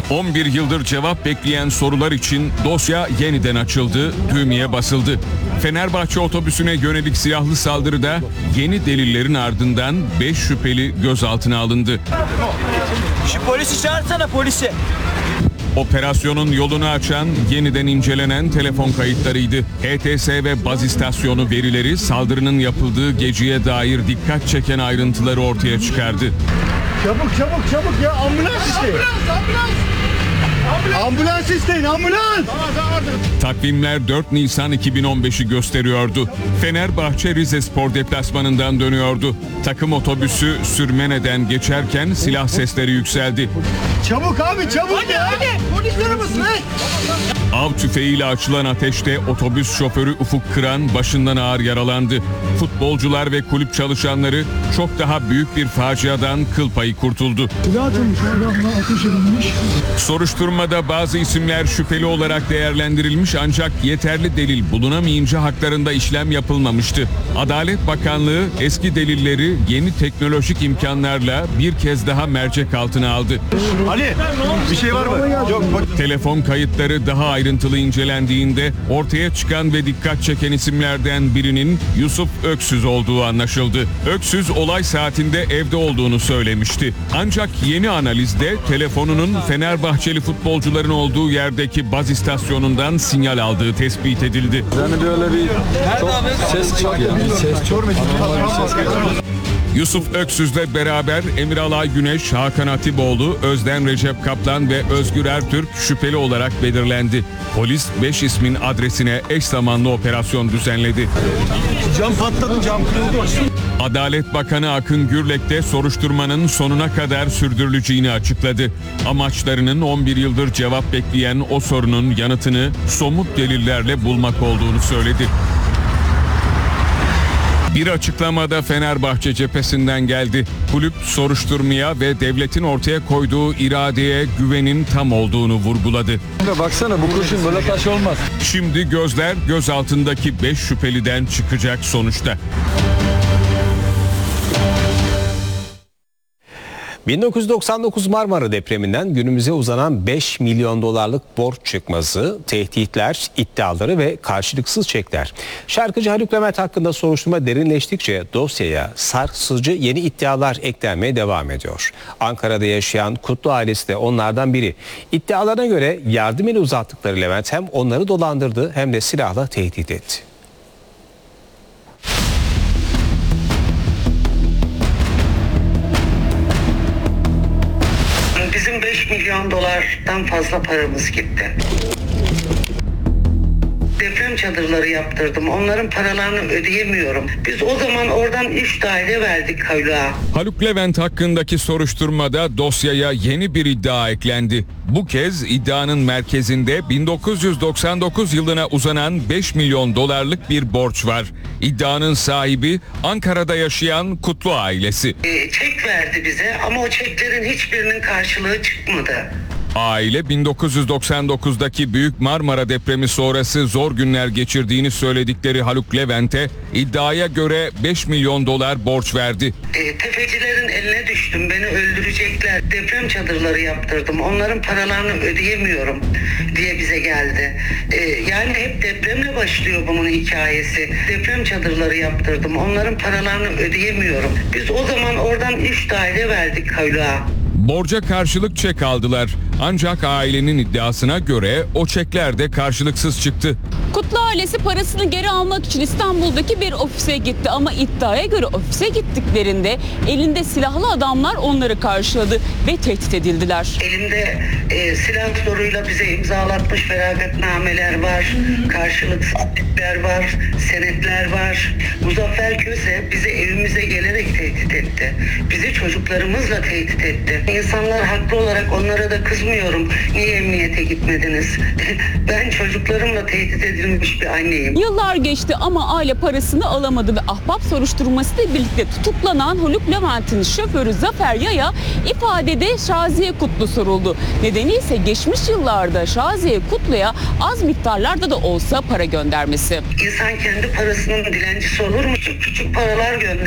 11 yıldır cevap bekleyen sorular için dosya yeniden açıldı, düğmeye basıldı. Fenerbahçe otobüsüne yönelik silahlı saldırıda yeni delillerin ardından 5 şüpheli gözaltına alındı. Şu polisi çağırsana, polisi. Operasyonun yolunu açan, yeniden incelenen telefon kayıtlarıydı. HTS ve baz istasyonu verileri saldırının yapıldığı geceye dair dikkat çeken ayrıntıları ortaya çıkardı. Çabuk ya, ambulans isteyin. Ambulans isteyin, ambulans. Takvimler 4 Nisan 2015'i gösteriyordu. Fenerbahçe Rizespor deplasmanından dönüyordu. Takım otobüsü Sürmene'den geçerken silah sesleri yükseldi. Çabuk abi, çabuk ya. Hadi, polis arabası. Av tüfeğiyle açılan ateşte otobüs şoförü Ufuk Kıran başından ağır yaralandı. Futbolcular ve kulüp çalışanları çok daha büyük bir faciadan kıl payı kurtuldu. Silah atılmış, oradan ateş edilmiş. Soruşturmada bazı isimler şüpheli olarak değerlendirilmiş ancak yeterli delil bulunamayınca haklarında işlem yapılmamıştı. Adalet Bakanlığı eski delilleri yeni teknolojik imkanlarla bir kez daha mercek altına aldı. Ali, bir şey var mı? Yok. Telefon kayıtları daha ayrıntılı incelendiğinde ortaya çıkan ve dikkat çeken isimlerden birinin Yusuf Öksüz olduğu anlaşıldı. Öksüz olay saatinde evde olduğunu söylemişti. Ancak yeni analizde telefonunun Fenerbahçeli futbolcuların olduğu yerdeki baz istasyonundan sinyal aldığı tespit edildi. Yani böyle bir çok ses çok yani. Ses çok. Yusuf Öksüz'le beraber Emiralay Güneş, Hakan Atiboğlu, Özden Recep Kaplan ve Özgür Ertürk şüpheli olarak belirlendi. Polis 5 ismin adresine eş zamanlı operasyon düzenledi. Cam patladı, cam kırıldı. Adalet Bakanı Akın Gürlek de soruşturmanın sonuna kadar sürdürüleceğini açıkladı. Amaçlarının 11 yıldır cevap bekleyen o sorunun yanıtını somut delillerle bulmak olduğunu söyledi. Bir açıklamada Fenerbahçe cephesinden geldi. Kulüp soruşturmaya ve devletin ortaya koyduğu iradeye güvenin tam olduğunu vurguladı. Baksana bu kurşun böyle taş olmaz. Şimdi gözler gözaltındaki 5 şüpheliden çıkacak sonuçta. 1999 Marmara depreminden günümüze uzanan 5 milyon dolarlık borç çıkması, tehditler, iddiaları ve karşılıksız çekler. Şarkıcı Haluk Levent hakkında soruşturma derinleştikçe dosyaya sarsıcı yeni iddialar eklenmeye devam ediyor. Ankara'da yaşayan Kutlu ailesi de onlardan biri. İddialarına göre yardım eli uzattıkları Levent hem onları dolandırdı hem de silahla tehdit etti. Bizim 5 milyon dolardan fazla paramız gitti. Deprem çadırları yaptırdım. Onların paralarını ödeyemiyorum. Biz o zaman oradan 3 daire verdik Haluk'a. Haluk Levent hakkındaki soruşturmada dosyaya yeni bir iddia eklendi. Bu kez iddianın merkezinde 1999 yılına uzanan 5 milyon dolarlık bir borç var. İddianın sahibi Ankara'da yaşayan Kutlu ailesi. Çek verdi bize ama o çeklerin hiçbirinin karşılığı çıkmadı. Aile 1999'daki Büyük Marmara depremi sonrası zor günler geçirdiğini söyledikleri Haluk Levent'e iddiaya göre 5 milyon dolar borç verdi. Tefecilerin eline düştüm, beni öldürecekler. Deprem çadırları yaptırdım, onların paralarını ödeyemiyorum diye bize geldi. Yani hep depremle başlıyor bunun hikayesi. Deprem çadırları yaptırdım, onların paralarını ödeyemiyorum. Biz o zaman oradan 3 daire verdik Haluk'a. Borca karşılık çek aldılar. Ancak ailenin iddiasına göre o çekler de karşılıksız çıktı. Kutlu ailesi parasını geri almak için İstanbul'daki bir ofise gitti ama iddiaya göre ofise gittiklerinde elinde silahlı adamlar onları karşıladı ve tehdit edildiler. Elimde silah zoruyla bize imzalatmış feragatnameler var, karşılıksız çekler var, senetler var. Muzaffer Köse bizi evimize gelerek tehdit etti. Bizi çocuklarımızla tehdit etti. İnsanlar haklı olarak onlara da kızmıyorum. Niye emniyete gitmediniz? Ben çocuklarımla tehdit edilmiş bir anneyim. Yıllar geçti ama aile parasını alamadı ve ahbap soruşturmasıyla birlikte tutuklanan Haluk Levent'in şoförü Zafer Yaya ifadede Şaziye Kutlu soruldu. Nedeni ise geçmiş yıllarda Şaziye Kutlu'ya az miktarlarda da olsa para göndermesi. İnsan kendi parasının dilencisi olur mu? Küçük paralar gönder.